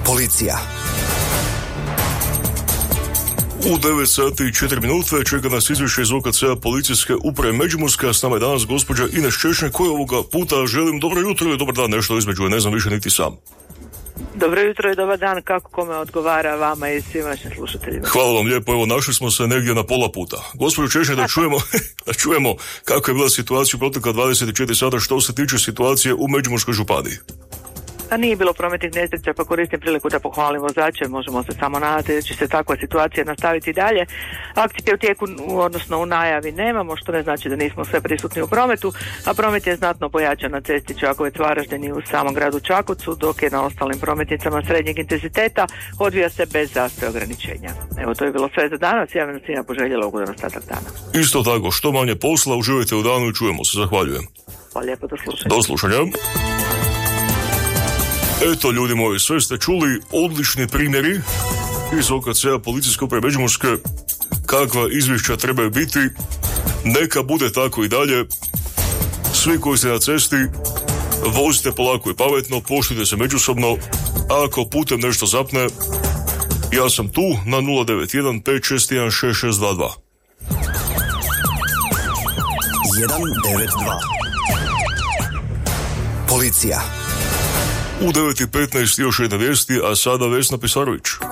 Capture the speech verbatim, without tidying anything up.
Policija. U devet sati i četiri minute čeka nas izvješće iz O K C-a Policijske uprave Međimurska. S nama je danas gospođa Ines Čečnjak, koja ovoga puta želim dobro jutro ili dobar dan, nešto između, ne znam više niti sam. Dobro jutro i dobar dan, kako kome odgovara vama i svim vašim slušateljima. Hvala vam lijepo, evo našli smo se negdje na pola puta. Gospođo Čečnjak, da čujemo, da čujemo kako je bila situacija u protekla dvadeset četiri sata što se tiče situacije u Međimurskoj županiji. A nije bilo prometnih nesreća, pa koristim priliku da pohvalim vozače, možemo se samo nadati da će se takva situacija nastaviti dalje. Akcije u tijeku, odnosno u najavi nemamo, što ne znači da nismo sve prisutni u prometu, a promet je znatno pojačan na cesti Čakovec-Varaždin i u samom gradu Čakovcu, dok je na ostalim prometnicama srednjeg intenziteta odvija se bez zastoja ograničenja. Evo, to je bilo sve za danas, ja vam svima poželjela ugodan ostatak dana. Isto tako, što manje posla, uživajte u danu i čujemo se, zahvaljujem. Hvala lijepo, do slušanja. Do slušanja. Eto, ljudi moji, sve ste čuli, odlični primjeri iz O K C-a Policijske uprave Međimurske, kakva izvješća trebaju biti, neka bude tako i dalje. Svi koji ste na cesti, vozite polako i pametno, poštujte se međusobno, a ako putem nešto zapne, ja sam tu na nula devet jedan pet šest jedan šest šest dva dva. jedan devet dva. Policija. U devet i petnaest još jedna vijesti, a sada Vesna Pisarović.